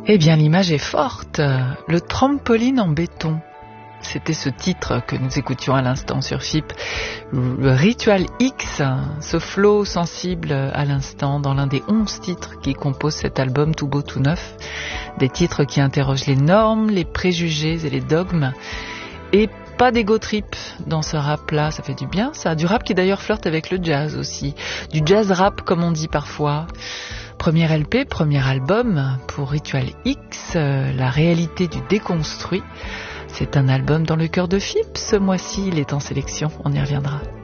Eh bien, l'image est forte. Le trampoline en béton. C'était ce titre que nous écoutions à l'instant sur FIP. Le Ritual X, ce flow sensible à l'instant dans l'un des 11 titres qui composent cet album tout beau tout neuf. Des titres qui interrogent les normes, les préjugés et les dogmes. Et pas d'ego trip dans ce rap-là, ça fait du bien ça. Du rap qui d'ailleurs flirte avec le jazz aussi. Du jazz rap comme on dit parfois. Premier LP, premier album pour Ritual X, la réalité du déconstruit. C'est un album dans le cœur de FIP. Ce mois-ci, il est en sélection, on y reviendra.